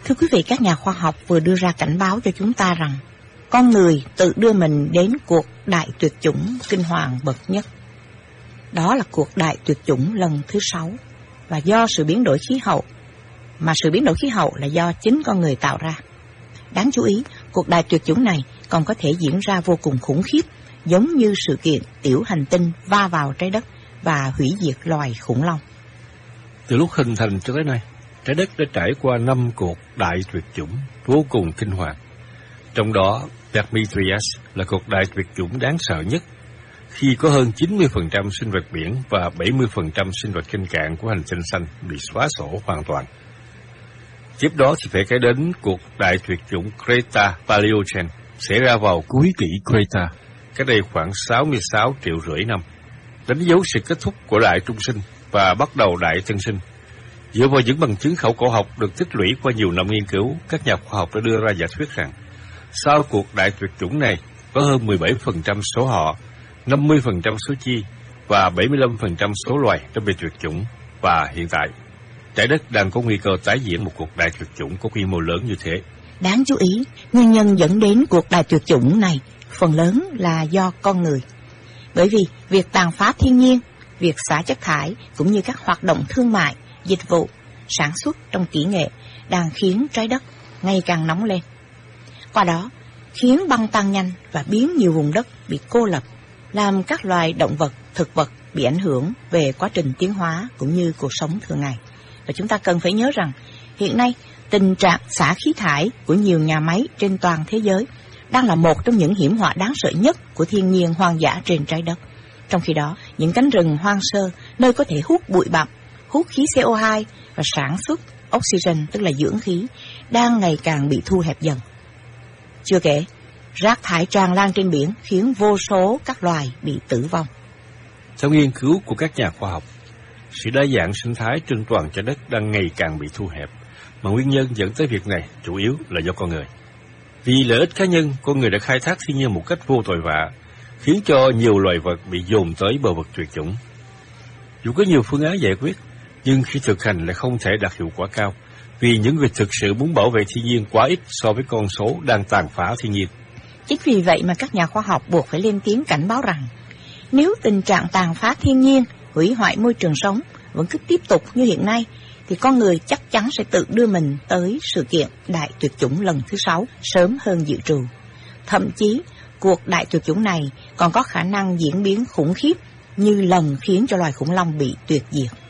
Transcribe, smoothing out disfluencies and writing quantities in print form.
Thưa quý vị, các nhà khoa học vừa đưa ra cảnh báo cho chúng ta rằng con người tự đưa mình đến cuộc đại tuyệt chủng kinh hoàng bậc nhất. Đó là cuộc đại tuyệt chủng lần thứ 6, và do sự biến đổi khí hậu, mà sự biến đổi khí hậu là do chính con người tạo ra. Đáng chú ý, cuộc đại tuyệt chủng này còn có thể diễn ra vô cùng khủng khiếp, giống như sự kiện tiểu hành tinh va vào trái đất và hủy diệt loài khủng long. Từ lúc hình thành cho tới nay, trái đất đã trải qua 5 cuộc đại tuyệt chủng vô cùng kinh hoàng. Trong đó, Demetrius là cuộc đại tuyệt chủng đáng sợ nhất, khi có hơn 90% sinh vật biển và 70% sinh vật trên cạn của hành tinh xanh bị xóa sổ hoàn toàn. Tiếp đó thì phải kể đến cuộc đại tuyệt chủng Creta Paleocene xảy ra vào cuối kỷ Creta, cách đây khoảng 66,5 triệu năm, đánh dấu sự kết thúc của đại trung sinh và bắt đầu đại tân sinh. Dựa vào những bằng chứng khảo cổ học được tích lũy qua nhiều năm nghiên cứu, các nhà khoa học đã đưa ra giả thuyết rằng sau cuộc đại tuyệt chủng này có hơn 17% số họ, 50% số chi và 75% số loài đã bị tuyệt chủng, và hiện tại trái đất đang có nguy cơ tái diễn một cuộc đại tuyệt chủng có quy mô lớn như thế. Đáng chú ý, nguyên nhân dẫn đến cuộc đại tuyệt chủng này phần lớn là do con người. Bởi vì việc tàn phá thiên nhiên, việc xả chất thải cũng như các hoạt động thương mại, dịch vụ, sản xuất trong kỹ nghệ đang khiến trái đất ngày càng nóng lên. Qua đó, khiến băng tan nhanh và biến nhiều vùng đất bị cô lập, làm các loài động vật, thực vật bị ảnh hưởng về quá trình tiến hóa cũng như cuộc sống thường ngày. Và chúng ta cần phải nhớ rằng, hiện nay tình trạng xả khí thải của nhiều nhà máy trên toàn thế giới đang là một trong những hiểm họa đáng sợ nhất của thiên nhiên hoang dã trên trái đất. Trong khi đó, những cánh rừng hoang sơ, nơi có thể hút bụi bặm, hút khí CO2 và sản xuất oxygen, tức là dưỡng khí, đang ngày càng bị thu hẹp dần. Chưa kể, rác thải tràn lan trên biển khiến vô số các loài bị tử vong. Theo nghiên cứu của các nhà khoa học, sự đa dạng sinh thái trên toàn trái đất đang ngày càng bị thu hẹp, mà nguyên nhân dẫn tới việc này chủ yếu là do con người. Vì lợi ích cá nhân, con người đã khai thác thiên nhiên một cách vô tội vạ, khiến cho nhiều loài vật bị dồn tới bờ vực tuyệt chủng. Dù có nhiều phương án giải quyết, nhưng khi thực hành lại không thể đạt hiệu quả cao, vì những người thực sự muốn bảo vệ thiên nhiên quá ít so với con số đang tàn phá thiên nhiên. Chính vì vậy mà các nhà khoa học buộc phải lên tiếng cảnh báo rằng, nếu tình trạng tàn phá thiên nhiên, hủy hoại môi trường sống vẫn cứ tiếp tục như hiện nay, thì con người chắc chắn sẽ tự đưa mình tới sự kiện đại tuyệt chủng lần thứ 6 sớm hơn dự trù. Thậm chí, cuộc đại tuyệt chủng này còn có khả năng diễn biến khủng khiếp như lần khiến cho loài khủng long bị tuyệt diệt.